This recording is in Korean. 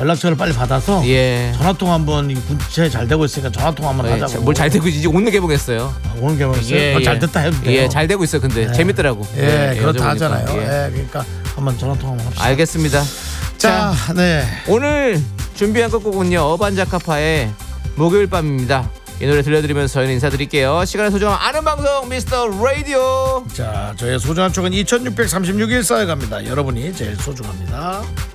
연락처를 빨리 받아서 예. 전화통화 한번 이 군체 잘 되고 있으니까 전화통화 한번 하자고. 뭘 잘 되고 이제 오늘 개봉했어요. 오늘 개봉했어요? 잘 됐다 해도 돼요. 예, 잘 되고 있어. 근데 재밌더라고. 그렇다 여쭤보니까. 하잖아요. 예. 그러니까 한번 전화통화 한번 합시다. 알겠습니다. 자, 네. 오늘 준비한 끝곡은요 어반자카파의 목요일 밤입니다. 이 노래 들려드리면서 저희는 인사드릴게요. 시간의 소중함 아는 방송 미스터 라디오. 자, 저의 소중한 촉은 2636일 쌓여갑니다. 여러분이 제일 소중합니다.